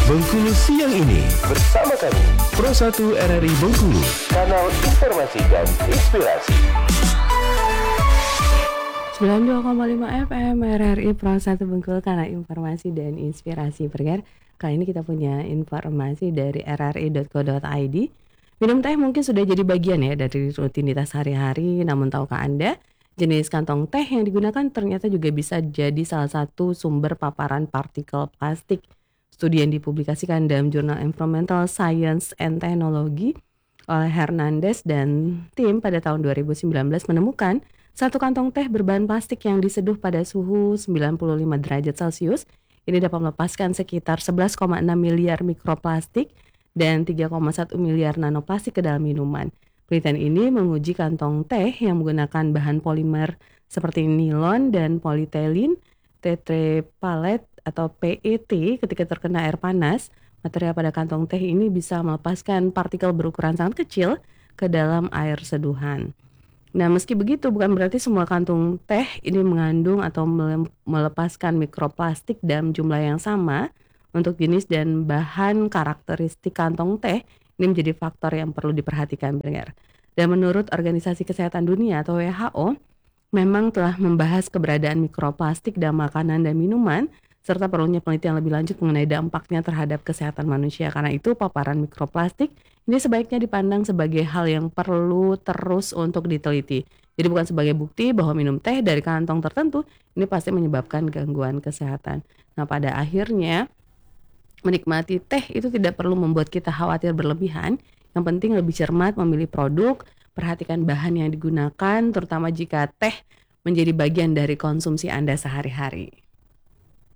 Bengkulu siang ini bersama kami Pro 1 RRI Bengkulu, kanal informasi dan inspirasi. 92,5 FM RRI Pro 1 Bengkulu, kanal informasi dan inspirasi. Pendengar, kali ini kita punya informasi dari rri.co.id. Minum teh mungkin sudah jadi bagian ya dari rutinitas sehari-hari, namun tahukah Anda, jenis kantong teh yang digunakan ternyata juga bisa jadi salah satu sumber paparan partikel plastik. Studi yang dipublikasikan dalam jurnal Environmental Science and Technology oleh Hernandez dan tim pada tahun 2019 menemukan satu kantong teh berbahan plastik yang diseduh pada suhu 95 derajat Celcius ini dapat melepaskan sekitar 11,6 miliar mikroplastik dan 3,1 miliar nanoplastik ke dalam minuman. Penelitian ini menguji kantong teh yang menggunakan bahan polimer seperti nilon dan polietilin tetrapalate atau PET ketika terkena air panas. Material pada kantong teh ini bisa melepaskan partikel berukuran sangat kecil ke dalam air seduhan. Nah, meski begitu bukan berarti semua kantung teh ini mengandung atau melepaskan mikroplastik dalam jumlah yang sama. Untuk jenis dan bahan karakteristik kantong teh ini menjadi faktor yang perlu diperhatikan, pendengar. Dan menurut Organisasi Kesehatan Dunia atau WHO, memang telah membahas keberadaan mikroplastik dalam makanan dan minuman, serta perlunya penelitian lebih lanjut mengenai dampaknya terhadap kesehatan manusia. Karena itu paparan mikroplastik ini sebaiknya dipandang sebagai hal yang perlu terus untuk diteliti. Jadi bukan sebagai bukti bahwa minum teh dari kantong tertentu ini pasti menyebabkan gangguan kesehatan. Nah, pada akhirnya menikmati teh itu tidak perlu membuat kita khawatir berlebihan. Yang penting lebih cermat memilih produk, perhatikan bahan yang digunakan, terutama jika teh menjadi bagian dari konsumsi Anda sehari-hari.